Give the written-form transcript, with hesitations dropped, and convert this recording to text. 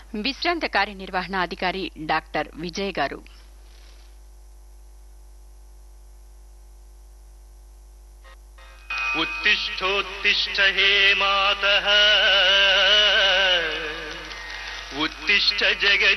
విశ్రాంత కార్యనిర్వహణాధికారి డాక్టర్ విజయ్ గారు. ఉత్తిష్టోత్తిష్ట హే మాతః ఉత్తిష్ట జగ